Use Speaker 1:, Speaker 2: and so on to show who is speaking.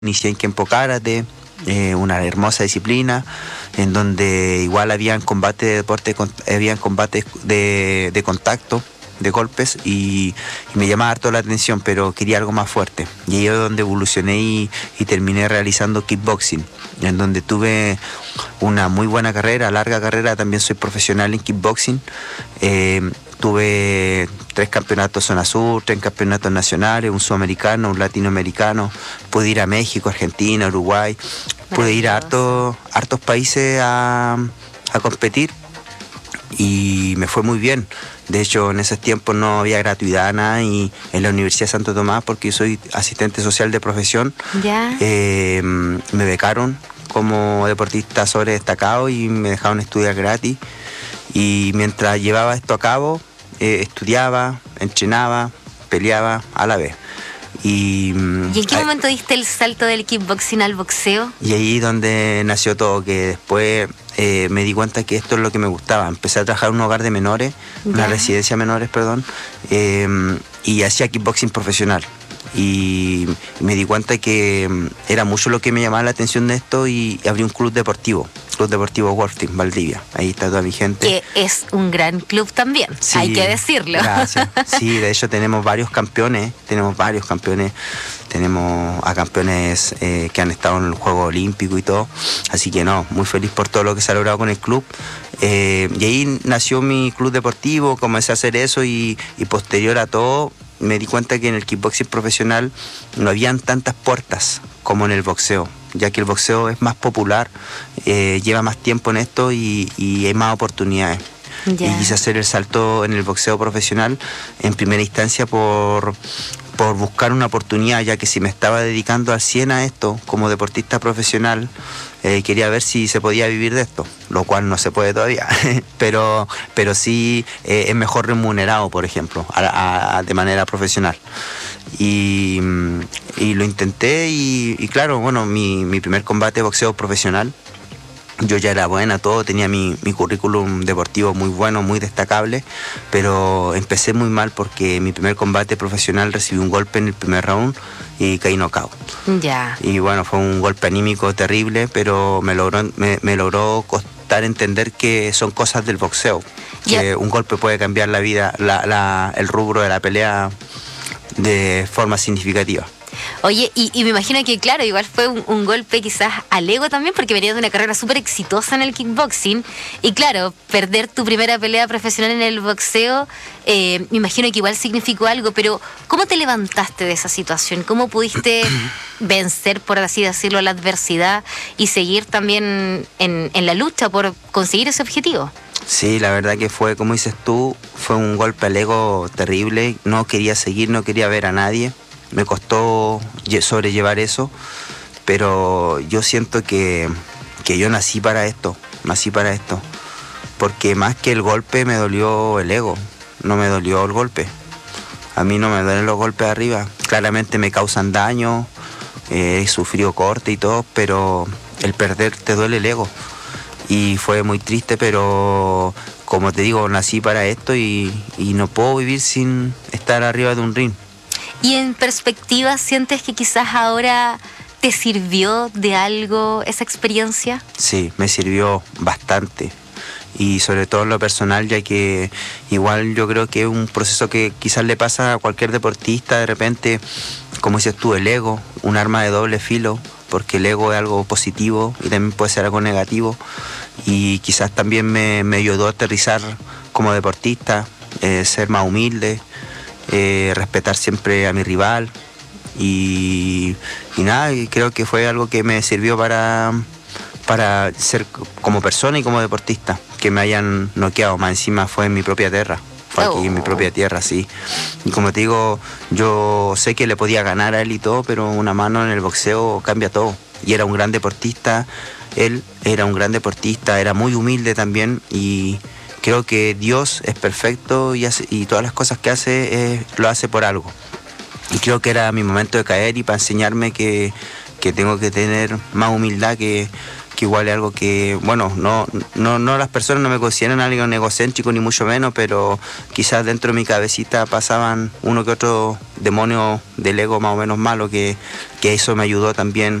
Speaker 1: Inicié en Kenpo Karate, una hermosa disciplina, en donde igual habían combates de deporte, habían combates de contacto, de golpes, y me llamaba harto la atención, pero quería algo más fuerte. Y ahí es donde evolucioné y terminé realizando kickboxing, en donde tuve una muy buena carrera, larga carrera. También soy profesional en kickboxing. Tuve 3 campeonatos zona sur, 3 campeonatos nacionales, un sudamericano, un latinoamericano. Pude ir a México, Argentina, Uruguay. Pude ir a hartos países a competir y me fue muy bien. De hecho, en esos tiempos no había gratuidad nada, y en la Universidad de Santo Tomás, porque yo soy asistente social de profesión, me becaron como deportista sobredestacado y me dejaron estudiar gratis. Y mientras llevaba esto a cabo, estudiaba, entrenaba, peleaba a la vez. ¿Y
Speaker 2: en qué momento diste el salto del kickboxing al boxeo?
Speaker 1: Y ahí donde nació todo, que después me di cuenta que esto es lo que me gustaba. Empecé a trabajar en un hogar de menores, una residencia de menores, perdón, y hacía kickboxing profesional. Y me di cuenta que era mucho lo que me llamaba la atención de esto, y abrí un club deportivo Wolf Team Valdivia. Ahí está toda mi gente.
Speaker 2: Que es un gran club también, sí, hay que decirlo.
Speaker 1: Gracias. Sí, de hecho tenemos varios campeones. Tenemos a campeones que han estado en el Juego Olímpico y todo. Así que muy feliz por todo lo que se ha logrado con el club. Y ahí nació mi club deportivo, comencé a hacer eso, y posterior a todo me di cuenta que en el kickboxing profesional no habían tantas puertas como en el boxeo, ya que el boxeo es más popular, lleva más tiempo en esto y hay más oportunidades. Y quise hacer el salto en el boxeo profesional en primera instancia por buscar una oportunidad, ya que si me estaba dedicando al 100 a esto como deportista profesional, quería ver si se podía vivir de esto, lo cual no se puede todavía, pero sí es mejor remunerado, por ejemplo, de manera profesional. Y lo intenté, y claro, bueno, mi primer combate de boxeo profesional, yo ya era buena, todo, tenía mi currículum deportivo muy bueno, muy destacable, pero empecé muy mal porque mi primer combate profesional recibí un golpe en el primer round y caí knockout. Y bueno, fue un golpe anímico terrible, pero me logró costar entender que son cosas del boxeo, que un golpe puede cambiar la vida, el rubro de la pelea de forma significativa.
Speaker 2: Oye, y me imagino que, claro, igual fue un golpe quizás al ego también, porque venías de una carrera súper exitosa en el kickboxing, y claro, perder tu primera pelea profesional en el boxeo, me imagino que igual significó algo, pero ¿cómo te levantaste de esa situación? ¿Cómo pudiste vencer, por así decirlo, la adversidad y seguir también en la lucha por conseguir ese objetivo?
Speaker 1: Sí, la verdad que fue, como dices tú, fue un golpe al ego terrible. No quería seguir, no quería ver a nadie. Me costó sobrellevar eso, pero yo siento que yo nací para esto, porque más que el golpe me dolió el ego, no me dolió el golpe. A mí no me duelen los golpes arriba, claramente me causan daño, he sufrido corte y todo, pero el perder te duele el ego. Y fue muy triste, pero como te digo, nací para esto, y no puedo vivir sin estar arriba de un ring.
Speaker 2: Y en perspectiva, ¿sientes que quizás ahora te sirvió de algo esa experiencia?
Speaker 1: Sí, me sirvió bastante, y sobre todo en lo personal, ya que igual yo creo que es un proceso que quizás le pasa a cualquier deportista de repente, como dices tú, el ego, un arma de doble filo, porque el ego es algo positivo y también puede ser algo negativo, y quizás también me ayudó a aterrizar como deportista, ser más humilde, respetar siempre a mi rival, y nada, y creo que fue algo que me sirvió para ser como persona y como deportista. Que me hayan noqueado, más encima fue en mi propia tierra, fue aquí en mi propia tierra, sí. Y como te digo, yo sé que le podía ganar a él y todo, pero una mano en el boxeo cambia todo. Y era un gran deportista, él era un gran deportista, era muy humilde también, y creo que Dios es perfecto, y todas las cosas que hace, lo hace por algo. Y creo que era mi momento de caer, y para enseñarme que tengo que tener más humildad, que que igual es algo que, bueno, no las personas no me consideran alguien egocéntrico ni mucho menos, pero quizás dentro de mi cabecita pasaban uno que otro demonio del ego más o menos malo, que eso me ayudó también